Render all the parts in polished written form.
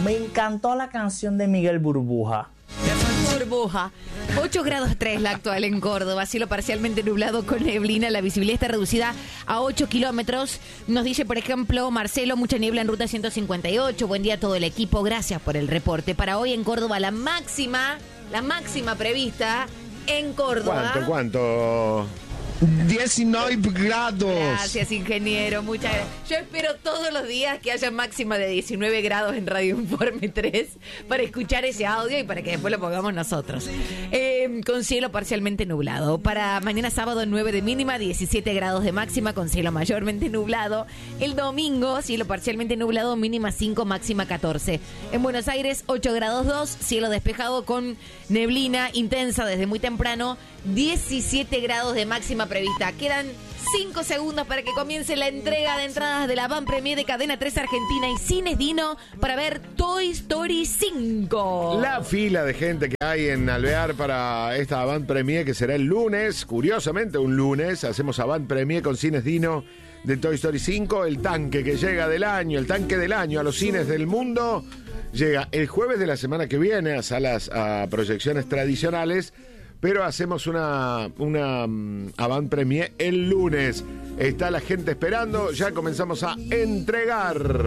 Me encantó la canción de Miguel Burbuja. Burbuja. 8 grados 3 la actual en Córdoba, cielo parcialmente nublado con neblina, la visibilidad está reducida a 8 kilómetros. Nos dice, por ejemplo, Marcelo, mucha niebla en ruta 158. Buen día a todo el equipo, gracias por el reporte. Para hoy en Córdoba, la máxima prevista en Córdoba. ¿Cuánto? 19 grados. Gracias, ingeniero, muchas gracias. Yo espero todos los días que haya máxima de 19 grados en Radio Informe 3 para escuchar ese audio y para que después lo pongamos nosotros. Con cielo parcialmente nublado. Para mañana sábado 9 de mínima, 17 grados de máxima con cielo mayormente nublado. El domingo, cielo parcialmente nublado, mínima 5, máxima 14. En Buenos Aires, 8 grados 2, cielo despejado con neblina intensa desde muy temprano, 17 grados de máxima prevista. Quedan 5 segundos para que comience la entrega de entradas de la Van Premier de Cadena 3 Argentina y Cines Dino para ver Toy Story 5. La fila de gente que hay en Alvear para esta Avant Premier que será el lunes, curiosamente un lunes, hacemos Avant Premier con Cines Dino de Toy Story 5, el tanque que llega del año, el tanque del año a los cines del mundo, llega el jueves de la semana que viene a salas, a proyecciones tradicionales, pero hacemos una Avant Premier el lunes. Está la gente esperando, ya comenzamos a entregar.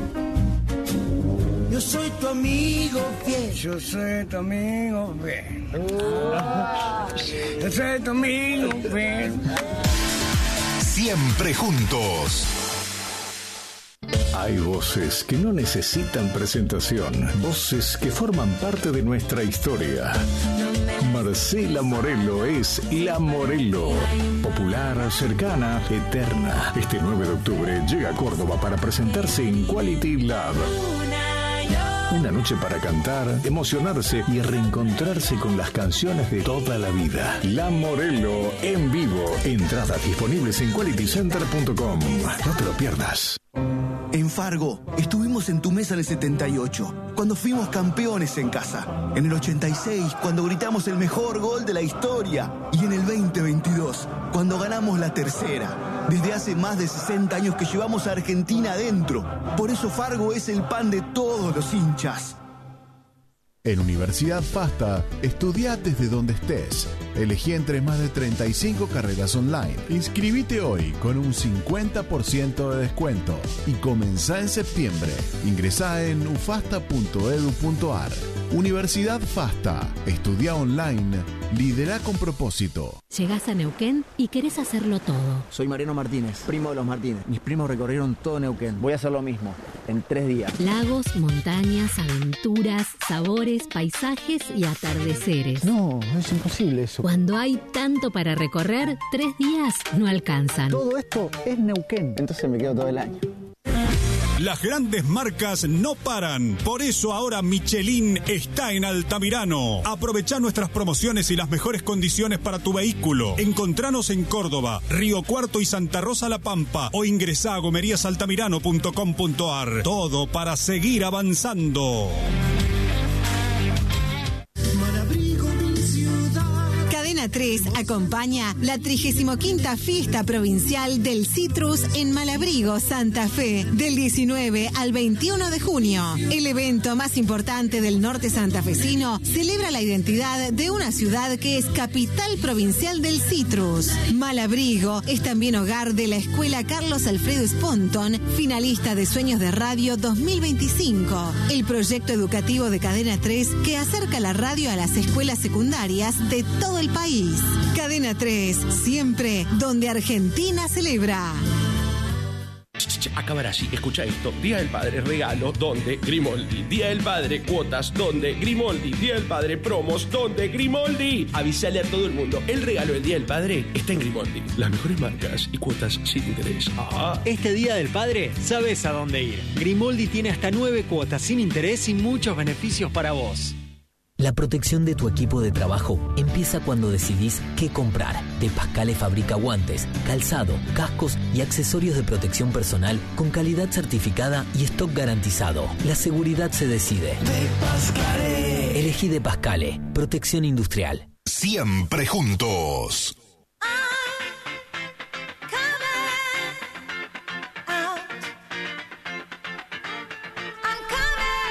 Yo soy tu amigo fiel. Yo soy tu amigo fiel. Yo soy tu amigo fiel. Siempre juntos. Hay voces que no necesitan presentación, voces que forman parte de nuestra historia. Marcela Morelo es La Morelo. Popular, cercana, eterna. Este 9 de octubre llega a Córdoba para presentarse en Quality Lab. Una noche para cantar, emocionarse y reencontrarse con las canciones de toda la vida. La Morelo en vivo. Entradas disponibles en qualitycenter.com. No te lo pierdas. En Fargo, estuvimos en tu mesa en el 78, cuando fuimos campeones en casa. En el 86, cuando gritamos el mejor gol de la historia. Y en el 2022, cuando ganamos la tercera. Desde hace más de 60 años que llevamos a Argentina adentro. Por eso Fargo es el pan de todos los hinchas. En Universidad FASTA, estudia desde donde estés. Elegí entre más de 35 carreras online. Inscribite hoy con un 50% de descuento y comenzá en septiembre. Ingresá en ufasta.edu.ar. Universidad FASTA. Estudia online. Lidera con propósito. Llegás a Neuquén y querés hacerlo todo. Soy Mariano Martínez, primo de los Martínez. Mis primos recorrieron todo Neuquén. Voy a hacer lo mismo, en 3 días. Lagos, montañas, aventuras, sabores, paisajes y atardeceres. No, es imposible eso. Cuando hay tanto para recorrer, 3 días no alcanzan. Todo esto es Neuquén. Entonces me quedo todo el año. Las grandes marcas no paran. Por eso ahora Michelin está en Altamirano. Aprovechá nuestras promociones y las mejores condiciones para tu vehículo. Encontranos en Córdoba, Río Cuarto y Santa Rosa La Pampa o ingresá a gomeriasaltamirano.com.ar. Todo para seguir avanzando. Cadena 3 acompaña la 35ª Fiesta Provincial del Citrus en Malabrigo, Santa Fe, del 19 al 21 de junio. El evento más importante del norte santafesino celebra la identidad de una ciudad que es capital provincial del citrus. Malabrigo es también hogar de la Escuela Carlos Alfredo Sponton, finalista de Sueños de Radio 2025, el proyecto educativo de Cadena 3 que acerca la radio a las escuelas secundarias de todo el país. Cadena 3, siempre donde Argentina celebra. Acabará así, escucha esto. Día del Padre, regalo, ¿dónde? Grimoldi. Día del Padre, cuotas, ¿dónde? Grimoldi. Día del Padre, promos, ¿dónde? Grimoldi. Avísale a todo el mundo, el regalo del Día del Padre está en Grimoldi. Las mejores marcas y cuotas sin interés. Este Día del Padre, sabes a dónde ir. Grimoldi tiene hasta 9 cuotas sin interés y muchos beneficios para vos. La protección de tu equipo de trabajo empieza cuando decidís qué comprar. De Pascale fabrica guantes, calzado, cascos y accesorios de protección personal con calidad certificada y stock garantizado. La seguridad se decide. De Pascale. Elegí De Pascale, protección industrial. Siempre juntos.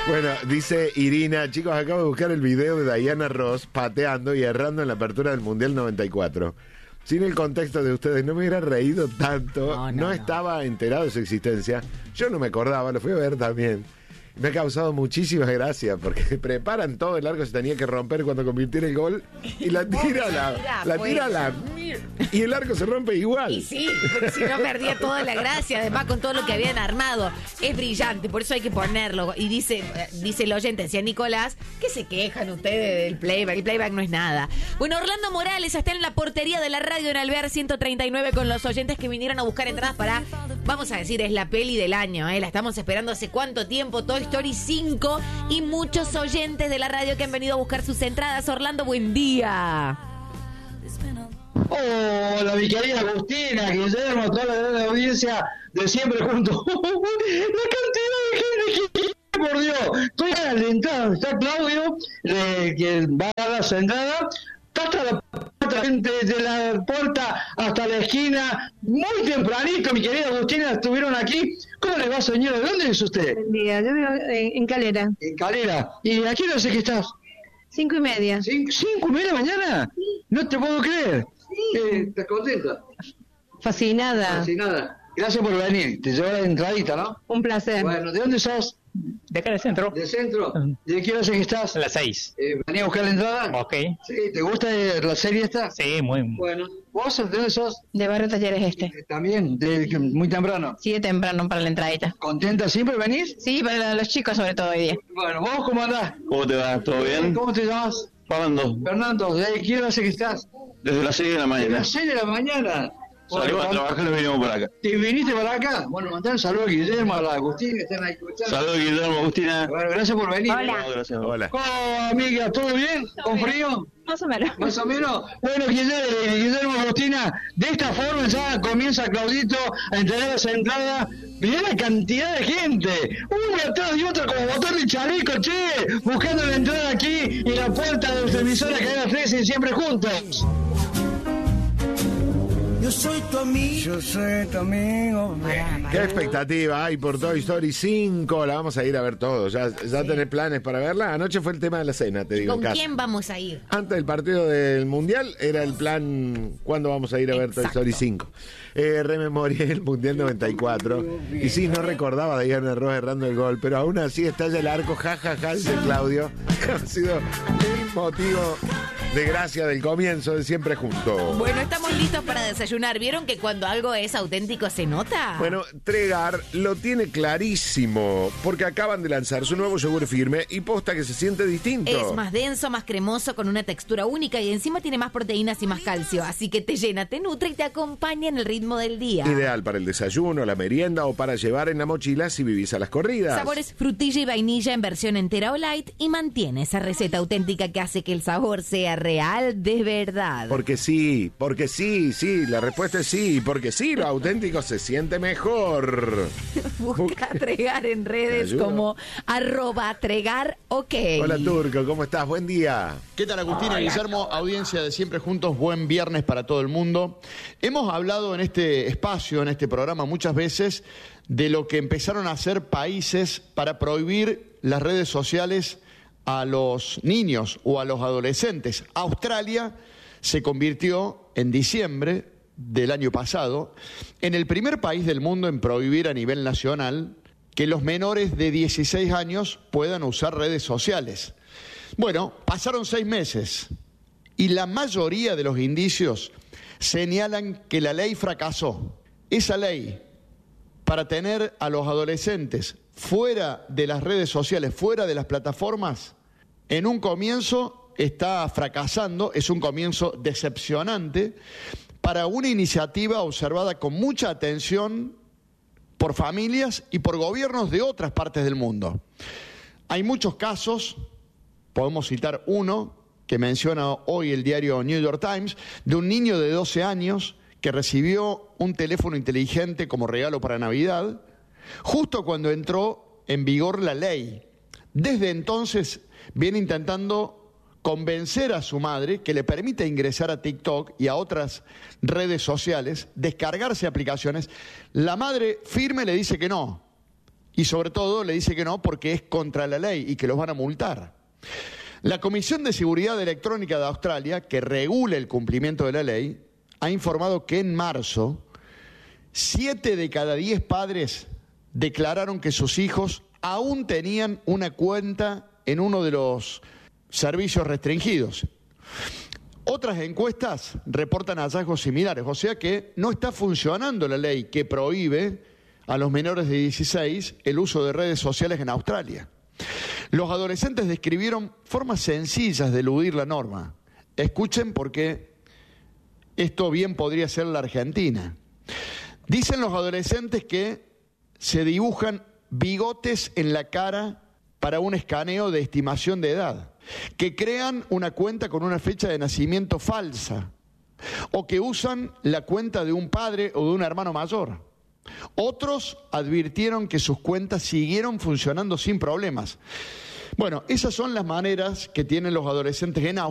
Bueno, dice Irina, chicos, acabo de buscar el video de Diana Ross pateando y errando en la apertura del Mundial 94. Sin el contexto de ustedes, no me hubiera reído tanto. No estaba enterado de su existencia. Yo no me acordaba, lo fui a ver también. Me ha causado muchísimas gracias porque preparan todo, el arco se tenía que romper cuando convirtiera el gol y la tira a la y el arco se rompe igual. Y sí, porque si no perdía toda la gracia, además con todo lo que habían armado. Es brillante, por eso hay que ponerlo. Y dice el oyente, decía Nicolás, que se quejan ustedes del playback. El playback no es nada. Bueno, Orlando Morales está en la portería de la radio en Alvear 139 con los oyentes que vinieron a buscar entradas para, vamos a decir, es la peli del año, ¿eh? La estamos esperando hace cuánto tiempo, Toy Story 5, y muchos oyentes de la radio que han venido a buscar sus entradas. Orlando, buen día. Hola, mi querida Agustina, Guillermo, toda la gran audiencia de Siempre Juntos. La cantidad de gente que, por Dios, estoy alentado. Está Claudio, que va a dar las entradas. Está hasta la gente de la puerta hasta la esquina, muy tempranito, mi querida Agustina, estuvieron aquí. ¿Cómo le va, señora? ¿De dónde es usted? Buen día, yo vivo en Calera. En Calera. ¿Y a qué hora sé que estás? 5:30. ¿5:30 de la mañana? No te puedo creer. ¿Estás contenta? Fascinada. Gracias por venir. Te llevo la entradita, ¿no? Un placer. Bueno, ¿de dónde sos? De acá del centro. ¿Del centro? ¿De qué hora sé que estás? A las 6. ¿Venía a buscar la entrada? Ok. Sí, ¿te gusta la serie esta? Sí, muy. Bueno, ¿vos de dónde sos? De Barrio Talleres También, muy temprano. Sí, temprano para la entradita. ¿Contenta siempre venís? Sí, para los chicos sobre todo hoy día. Bueno, ¿vos cómo andás? ¿Cómo te va? ¿Todo bien? ¿Cómo te llamas? Fernando, ¿de qué hora sé que estás? Desde las 6 de la mañana. ¿De las 6 de la mañana? Salimos a trabajar y venimos para acá. ¿Te viniste para acá? Bueno, mandar un saludo a Guillermo, a la Agustina, que están ahí escuchando. Saludos, Guillermo, Agustina. Bueno, gracias por venir. Hola. No, gracias. Hola. ¿Cómo, amiga? ¿Todo bien? ¿Con frío? Más o menos. ¿Más o menos? Bueno, Guillermo, Agustina, de esta forma ya comienza Claudito a entregar las entradas. Mirá la cantidad de gente, una atrás de otra como botón de chaleco, che, buscando la entrada aquí y la puerta de nuestra emisora Cadena 13 Siempre Juntos. Yo soy tu amigo. Qué expectativa hay por Toy Story 5. La vamos a ir a ver todos. ¿Ya tenés planes para verla? Anoche fue el tema de la cena, te digo. ¿Con quién vamos a ir? Antes del partido del Mundial era el plan, ¿cuándo vamos a ir a ver Toy Story 5? Rememoré el Mundial 94. Y sí, no recordaba a Diana Ross errando el gol, pero aún así estalla el arco, jajaja, dice Claudio. Ha sido el motivo de gracia del comienzo de Siempre Juntos. Bueno, estamos listos para desayunar. ¿Vieron que cuando algo es auténtico se nota? Bueno, Tregar lo tiene clarísimo, porque acaban de lanzar su nuevo yogur firme y posta que se siente distinto. Es más denso, más cremoso, con una textura única y encima tiene más proteínas y más calcio. Así que te llena, te nutre y te acompaña en el ritmo del día. Ideal para el desayuno, la merienda o para llevar en la mochila si vivís a las corridas. Sabores frutilla y vainilla en versión entera o light y mantiene esa receta auténtica que hace que el sabor sea real de verdad. Porque sí, la respuesta es sí, porque sí, lo auténtico se siente mejor. Busca Tregar en redes como @Tregar, ok. Hola Turco, ¿cómo estás? Buen día. ¿Qué tal, Agustina y Guillermo? Audiencia de Siempre Juntos, buen viernes para todo el mundo. Hemos hablado en este espacio, en este programa muchas veces, de lo que empezaron a hacer países para prohibir las redes sociales a los niños o a los adolescentes. Australia se convirtió en diciembre del año pasado en el primer país del mundo en prohibir a nivel nacional que los menores de 16 años puedan usar redes sociales. Bueno, pasaron 6 meses y la mayoría de los indicios señalan que la ley fracasó. Esa ley, para tener a los adolescentes fuera de las redes sociales, fuera de las plataformas, en un comienzo está fracasando, es un comienzo decepcionante para una iniciativa observada con mucha atención por familias y por gobiernos de otras partes del mundo. Hay muchos casos, podemos citar uno que menciona hoy el diario New York Times, de un niño de 12 años que recibió un teléfono inteligente como regalo para Navidad, justo cuando entró en vigor la ley. Desde entonces viene intentando convencer a su madre que le permita ingresar a TikTok y a otras redes sociales, descargarse aplicaciones. La madre firme le dice que no. Y sobre todo le dice que no porque es contra la ley y que los van a multar. La Comisión de Seguridad Electrónica de Australia, que regula el cumplimiento de la ley, ha informado que en marzo 7 de cada 10 padres declararon que sus hijos aún tenían una cuenta en uno de los servicios restringidos. Otras encuestas reportan hallazgos similares, o sea que no está funcionando la ley que prohíbe a los menores de 16 el uso de redes sociales en Australia. Los adolescentes describieron formas sencillas de eludir la norma. Escuchen porque esto bien podría ser la Argentina. Dicen los adolescentes que se dibujan bigotes en la cara para un escaneo de estimación de edad, que crean una cuenta con una fecha de nacimiento falsa, o que usan la cuenta de un padre o de un hermano mayor. Otros advirtieron que sus cuentas siguieron funcionando sin problemas. Bueno, esas son las maneras que tienen los adolescentes en Australia